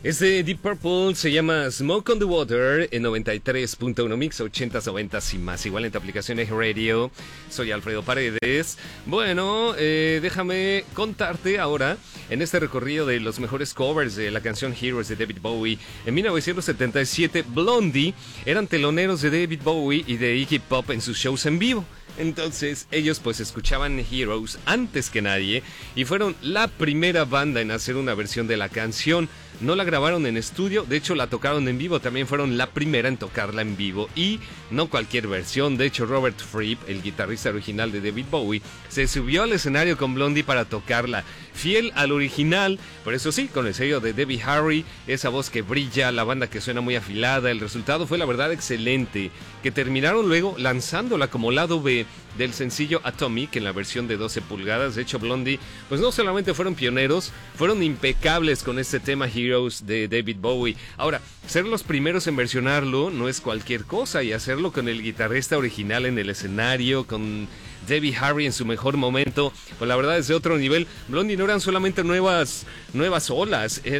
Es de Deep Purple, se llama Smoke on the Water en 93.1 Mix, 80s, 90s y más. Igual en tu aplicación es Radio. Soy Alfredo Paredes. Bueno, déjame contarte ahora, en este recorrido de los mejores covers de la canción Heroes de David Bowie. En 1977, Blondie eran teloneros de David Bowie y de Iggy Pop en sus shows en vivo. Entonces ellos pues escuchaban Heroes antes que nadie y fueron la primera banda en hacer una versión de la canción. No la grabaron en estudio, de hecho la tocaron en vivo, también fueron la primera en tocarla en vivo y no cualquier versión. De hecho Robert Fripp, el guitarrista original de David Bowie, se subió al escenario con Blondie para tocarla, fiel al original, por eso sí, con el sello de Debbie Harry, esa voz que brilla, la banda que suena muy afilada. El resultado fue la verdad excelente, que terminaron luego lanzándola como lado B del sencillo Atomic en la versión de 12 pulgadas. De hecho Blondie pues no solamente fueron pioneros, fueron impecables con este tema Heroes de David Bowie. Ahora, ser los primeros en versionarlo no es cualquier cosa, y hacerlo con el guitarrista original en el escenario, con Debbie Harry en su mejor momento, pues la verdad es de otro nivel. Blondie no eran solamente nuevas olas,